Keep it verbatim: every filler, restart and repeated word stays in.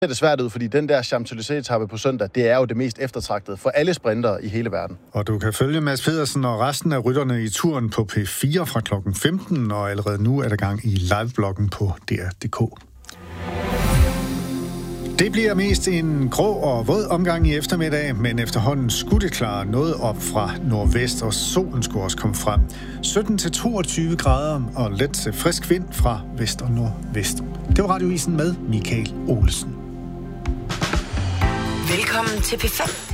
ser det svært ud, fordi den der Champs-Élysées-etape på søndag, det er jo det mest eftertragtede for alle sprintere i hele verden. Og du kan følge Mads Pedersen og resten af rytterne i turen på P fire fra klokken femten, og allerede nu er der gang i live-bloggen på D R punktum d k. Det bliver mest en grå og våd omgang i eftermiddag, men efterhånden skulle det klare noget op fra nordvest, og solen skulle også komme frem. sytten til toogtyve grader og let til frisk vind fra vest og nordvest. Det var Radioavisen med Michael Olsen. Velkommen til P fem.